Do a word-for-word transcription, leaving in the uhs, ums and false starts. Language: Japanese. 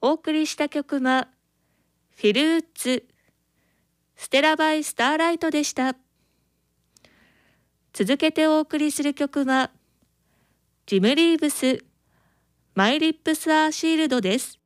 お送りした曲はフィルウッズステラバイスターライトでした。続けてお送りする曲はジム・リーブスマイリップス・アー・シールドです。